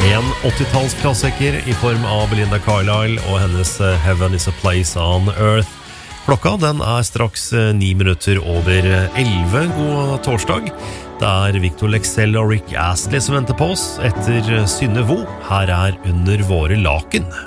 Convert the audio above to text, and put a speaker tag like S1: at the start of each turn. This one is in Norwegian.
S1: En 80-tallsklassiker i form av Belinda Carlisle og hennes Heaven is a Place on Earth. Klokka den straks 9 minutter over 11. God torsdag. Det Victor Lexell og Rick Astley som venter på oss etter Synne Vo. Her Under våre laken.